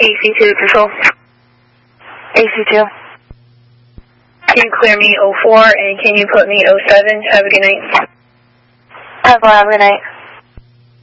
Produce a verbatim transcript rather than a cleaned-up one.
A C two control. A C two. Can you clear me oh four and can you put me oh seven? Have a good night. Have a good night.